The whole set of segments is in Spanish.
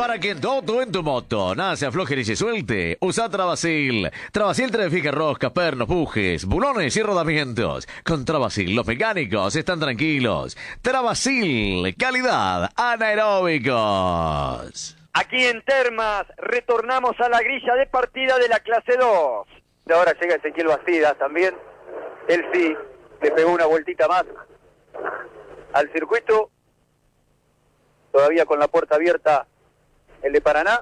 Para que todo en tu moto no se afloje ni se suelte, usa Travasil. Travasil te fija roscas, pernos, pujes, bulones y rodamientos. Con Travasil los mecánicos están tranquilos. Travasil, calidad anaeróbicos. Aquí en Termas retornamos a la grilla de partida de la clase 2. Y ahora llega Ezequiel Bastidas también. Él sí le pegó una vueltita más al circuito. Todavía con la puerta abierta el de Paraná.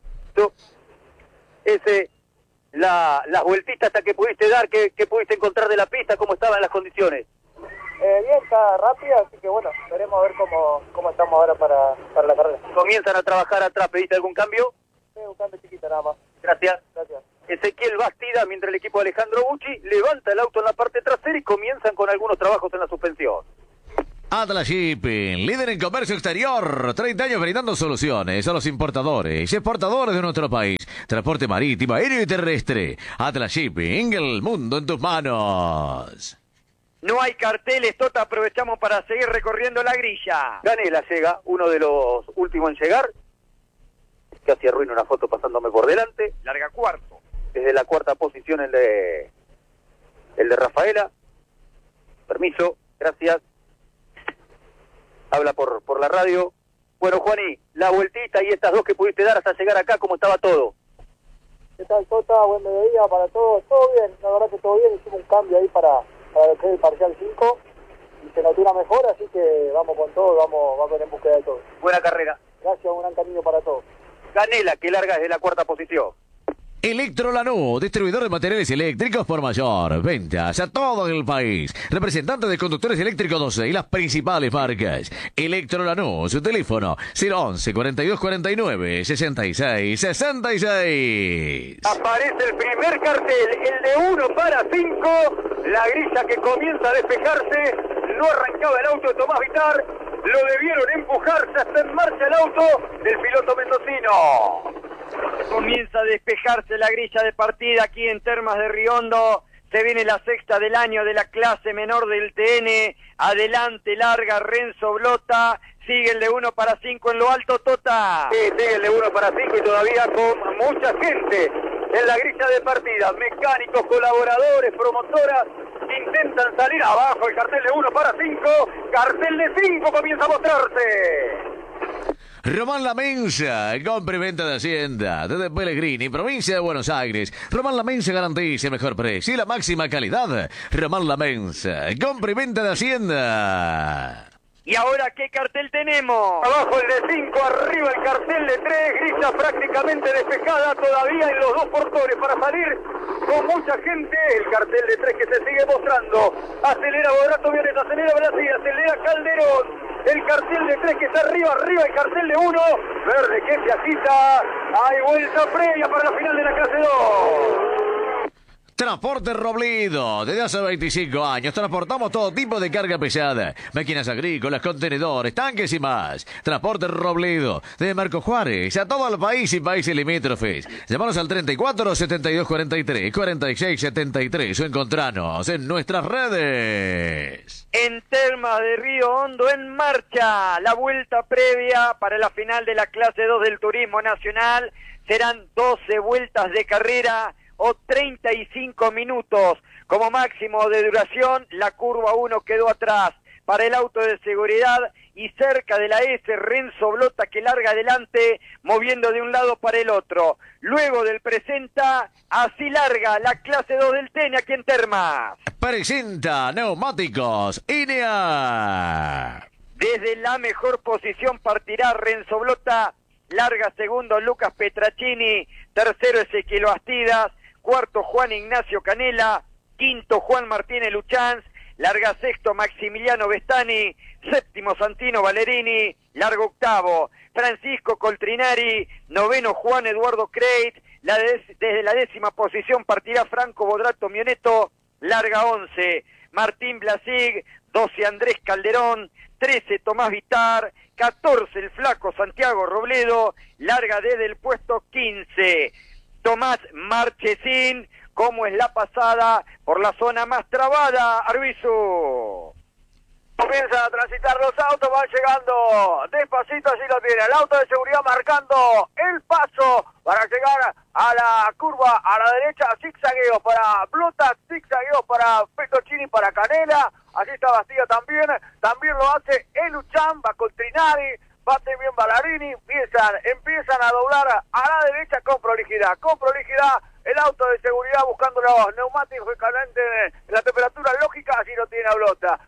Las vueltitas hasta que pudiste dar, que pudiste encontrar de la pista, cómo estaban las condiciones. Bien, está rápida, así que bueno, veremos a ver cómo estamos ahora para la carrera. Comienzan a trabajar atrás, ¿pediste algún cambio? Sí, un cambio chiquito nada más. Gracias. Gracias. Ezequiel Bastida, mientras el equipo de Alejandro Bucci levanta el auto en la parte trasera y comienzan con algunos trabajos en la suspensión. Atlas Shipping, líder en comercio exterior, 30 años brindando soluciones a los importadores y exportadores de nuestro país. Transporte marítimo, aéreo y terrestre. Atlas Shipping, el mundo en tus manos. No hay carteles, Tota, aprovechamos para seguir recorriendo la grilla. Ganela llega, uno de los últimos en llegar. Casi arruino una foto pasándome por delante. Larga cuarto. Desde la cuarta posición el de Rafaela. Permiso, gracias. Habla por la radio. Bueno, Juaní, la vueltita y estas dos que pudiste dar hasta llegar acá, ¿cómo estaba todo? ¿Qué tal, Tota? Buen mediodía para todos. Todo bien, la verdad que todo bien. Hicimos un cambio ahí para lo que es el parcial 5 y se notó una mejora, así que vamos con todo, vamos en búsqueda de todo. Buena carrera. Gracias, un gran camino para todos. Ganela, que larga desde la cuarta posición. Electrolanú, distribuidor de materiales eléctricos por mayor. Ventas a todo el país. Representante de conductores eléctricos 12 y las principales marcas. Electrolanú, su teléfono 011 42 49 66 66. Aparece el primer cartel, el de 1 para 5. La grilla que comienza a despejarse. No arrancaba el auto de Tomás Vitar. Lo debieron empujar. Ya está en marcha el auto del piloto mendocino. Comienza a despejarse la grilla de partida aquí en Termas de Riondo. Se viene la sexta del año de la clase menor del TN. Adelante, larga Renzo Blota. Sigue el de 1 para 5 en lo alto, Tota. Sí, sigue el de 1 para 5 y todavía con mucha gente en la grilla de partida. Mecánicos, colaboradores, promotoras intentan salir abajo. El cartel de 1 para 5. Cartel de 5 comienza a mostrarse. Román La Mensa, compra y venta de Hacienda, desde Pellegrini, provincia de Buenos Aires. Román La Mensa garantiza el mejor precio y la máxima calidad. Román La Mensa, compra y venta de Hacienda. ¿Y ahora qué cartel tenemos? Abajo el de 5, arriba el cartel de 3, grilla prácticamente despejada todavía en los dos portones para salir con mucha gente. El cartel de 3 que se sigue mostrando. Acelera Bodrato Vianes, acelera Brasil, acelera Calderón. El cartel de 3 que está arriba el cartel de 1. Verde que se agita. Hay vuelta previa para la final de la clase 2. Transporte Robledo, desde hace 25 años transportamos todo tipo de carga pesada, máquinas agrícolas, contenedores, tanques y más. Transporte Robledo, desde Marco Juárez a todo el país y países limítrofes. Llámanos al 34 72 43 46 73 o encontranos en nuestras redes. En Termas de Río Hondo en marcha, la vuelta previa para la final de la clase 2 del Turismo Nacional. Serán 12 vueltas de carrera o 35 minutos como máximo de duración. La curva 1 quedó atrás para el auto de seguridad y cerca de la S Renzo Blota que larga adelante moviendo de un lado para el otro. Luego del presenta, así larga la clase 2 del TN aquí en Termas. Presenta neumáticos INEA. Desde la mejor posición partirá Renzo Blota, larga segundo Lucas Petracini, tercero Ezequiel Bastidas, cuarto Juan Ignacio Canela, quinto Juan Martínez Luchanz, larga sexto Maximiliano Vestani, séptimo Santino Valerini, largo octavo Francisco Coltrinari, noveno Juan Eduardo Creit, desde la décima posición partirá Franco Bodrato Mioneto, larga 11 Martín Blasig, 12 Andrés Calderón, 13 Tomás Vitar, 14 el flaco Santiago Robledo, larga desde el puesto 15 Tomás Marchesín. ¿Cómo es la pasada por la zona más trabada, Arbizu? Comienzan a transitar los autos, van llegando despacito, así lo tiene. El auto de seguridad marcando el paso para llegar a la curva a la derecha, zigzagueo para Blota, zigzagueo para Petrocini, para Canela, así está Bastida también lo hace Eluchan, va con Trinari, bate bien Ballarini, empiezan a doblar a la derecha con prolijidad, el auto de seguridad buscando los neumáticos que calienten en la temperatura lógica, así lo tiene a Blota,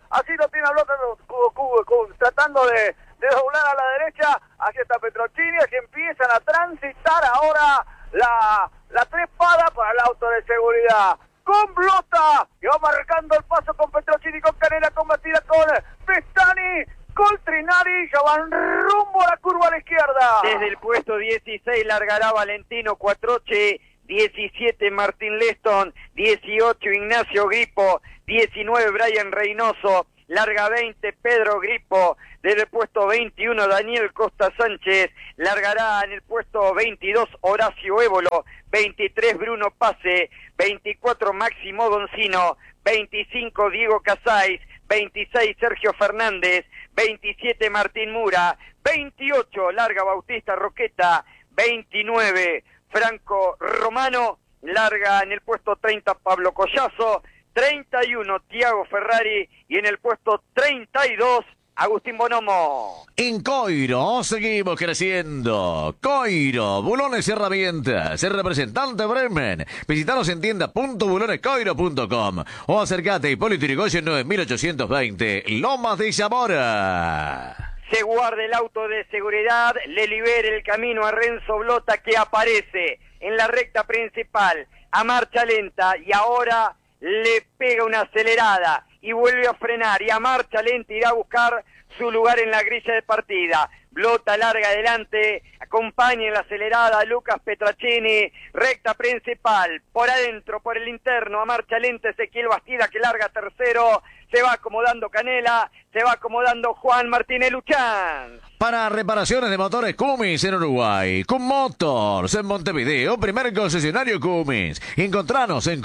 tratando de doblar a la derecha, así está Petrocini, así empiezan a transitar ahora la trepada para el auto de seguridad, con Blota, que va marcando el paso con Petrocini, con Canela, con Bastida, con Pestani, con Trinari, ya van rumbo a la curva a la izquierda. Desde el puesto 16 largará Valentino Cuatroche, 17 Martín Leston, 18 Ignacio Gripo, 19 Brian Reynoso, larga 20 Pedro Gripo, desde el puesto 21 Daniel Costa Sánchez, largará en el puesto 22 Horacio Évolo, 23 Bruno Pase, 24 Máximo Doncino, 25 Diego Casais, 26 Sergio Fernández, 27 Martín Mura, 28 larga Bautista Roqueta, 29 Franco Romano, larga en el puesto 30 Pablo Collazo, 31 Tiago Ferrari y en el puesto 32 Agustín Bonomo. En Coiro seguimos creciendo. Coiro, bulones y herramientas. El representante Bremen. Visitanos en tienda.bulonescoiro.com o acércate a Hipólito Yrigoyen 9820, Lomas de Zamora. Se guarda el auto de seguridad, le libera el camino a Renzo Blota, que aparece en la recta principal a marcha lenta y ahora le pega una acelerada y vuelve a frenar y a marcha lenta irá a buscar su lugar en la grilla de partida. Blota larga adelante, acompaña en la acelerada Lucas Petracini, recta principal, por adentro, por el interno, a marcha lenta Ezequiel Bastida, que larga tercero, se va acomodando Canela, se va acomodando Juan Martínez Luchán. Para reparaciones de motores Cummins en Uruguay, Cum Motors en Montevideo, primer concesionario Cummins. Encontranos en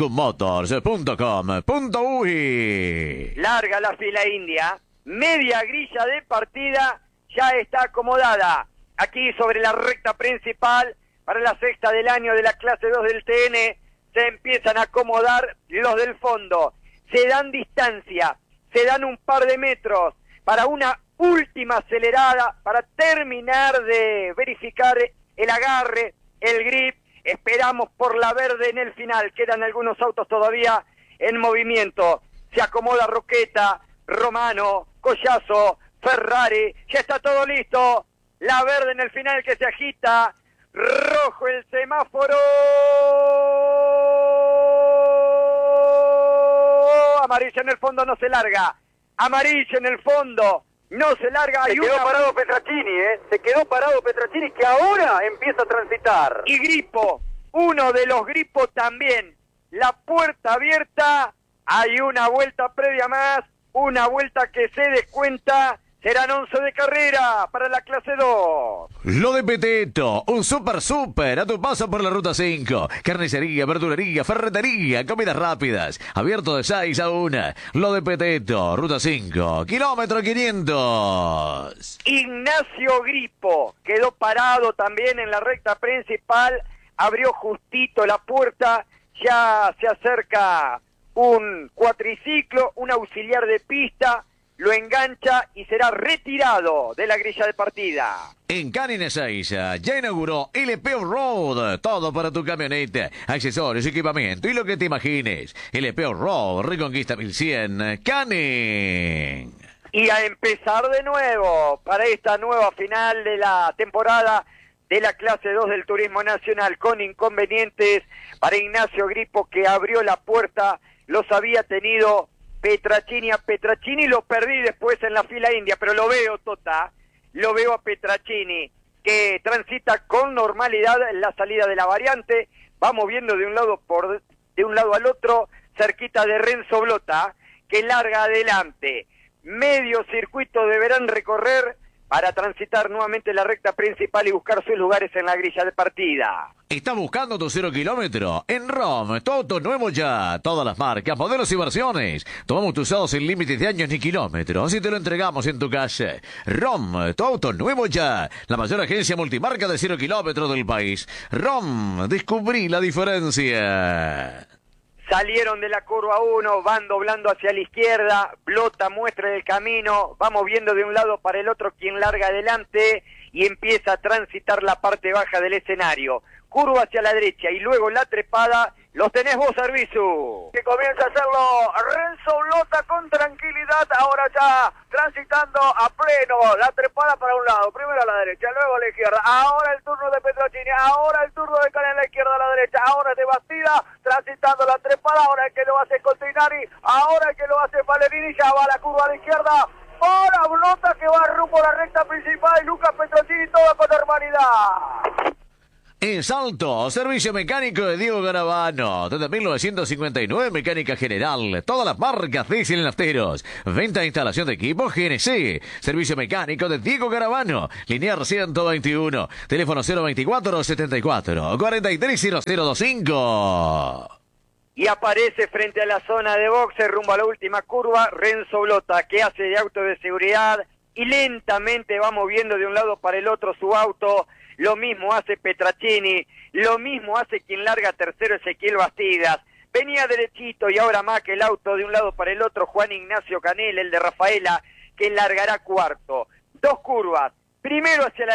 cummotors.com.uy. Larga la fila india, media grilla de partida, ya está acomodada aquí sobre la recta principal para la sexta del año de la clase 2 del TN. Se empiezan a acomodar los del fondo, se dan distancia, se dan un par de metros para una última acelerada, para terminar de verificar el agarre, el grip. Esperamos por la verde en el final, quedan algunos autos todavía en movimiento. Se acomoda Roqueta, Romano, Collazo, Ferrari, ya está todo listo. La verde en el final que se agita, rojo el semáforo, amarillo en el fondo, no se larga, amarillo en el fondo, no se larga. Se quedó parado Petracini, se quedó parado Petracini, que ahora empieza a transitar. Y Gripo, uno de los Gripos también, la puerta abierta, hay una vuelta previa más, una vuelta que se descuenta. Serán 11 de carrera para la clase 2. Lo de Peteto, un super a tu paso por la ruta 5. Carnicería, verdulería, ferretería, comidas rápidas. Abierto de 6 a 1. Lo de Peteto, ruta 5, kilómetro 500. Ignacio Gripo quedó parado también en la recta principal. Abrió justito la puerta. Ya se acerca un cuatriciclo, un auxiliar de pista. Lo engancha y será retirado de la grilla de partida. En Canines Ezeiza ya inauguró LP Road, todo para tu camioneta, accesorios, equipamiento y lo que te imagines. LP Road, Reconquista 1100, Canning. Y a empezar de nuevo para esta nueva final de la temporada de la clase 2 del Turismo Nacional, con inconvenientes para Ignacio Gripo, que abrió la puerta, los había tenido Petracini. A Petracini lo perdí después en la fila india, pero lo veo, Tota, lo veo a Petracini, que transita con normalidad en la salida de la variante, va moviendo de un lado al otro, cerquita de Renzo Blota, que larga adelante. Medio circuito deberán recorrer para transitar nuevamente la recta principal y buscar sus lugares en la grilla de partida. ¿Estás buscando tu 0 kilómetro? En ROM, tu auto nuevo ya. Todas las marcas, modelos y versiones. Tomamos tus usados sin límites de años ni kilómetros y te lo entregamos en tu casa. ROM, tu auto nuevo ya. La mayor agencia multimarca de 0 kilómetros del país. ROM, descubrí la diferencia. Salieron de la curva 1, van doblando hacia la izquierda, Blota muestra el camino, vamos viendo de un lado para el otro quién larga adelante y empieza a transitar la parte baja del escenario. Curva hacia la derecha y luego la trepada, los tenés vos, Arbizu. Que comienza a hacerlo Renzo Blota con tranquilidad, ahora ya transitando a pleno, la trepada para un lado, primero a la derecha, luego a la izquierda, ahora el turno de Petracini, ahora el turno de Canela a la izquierda, a la derecha, ahora de Bastida, transitando la trepada, ahora el que lo hace Coltinari, ahora el que lo hace Valerini, ya va a la curva a la izquierda, para Blota que va rumbo a la recta principal y Lucas Petracini todo con normalidad. En Salto, servicio mecánico de Diego Garavano. Desde 1959, mecánica general. Todas las marcas diesel en nafteros. Venta e instalación de equipos GNC. Servicio mecánico de Diego Garavano. Linear 121. Teléfono 024-74 430025. Y aparece frente a la zona de boxe rumbo a la última curva Renzo Blota, que hace de auto de seguridad y lentamente va moviendo de un lado para el otro su auto. Lo mismo hace Petracini, lo mismo hace quien larga tercero Ezequiel Bastidas. Venía derechito y ahora más que el auto de un lado para el otro Juan Ignacio Canela, el de Rafaela, que largará cuarto. Dos curvas, primero hacia la